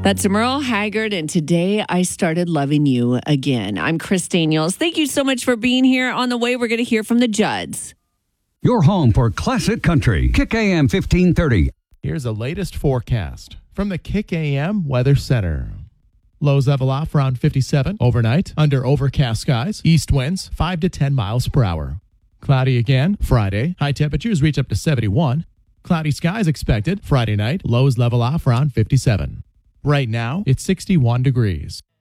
That's Merle Haggard, and today I started loving you again. I'm Chris Daniels. Thank you so much for being here. On the way, we're going to hear from the Judds. Your home for classic country. Kick AM 1530. Here's the latest forecast from the Kick AM Weather Center. Lows level off around 57 overnight under overcast skies. East winds 5 to 10 miles per hour. Cloudy again Friday. High temperatures reach up to 71. Cloudy skies expected Friday night. Lows level off around 57. Right now, it's 61 degrees.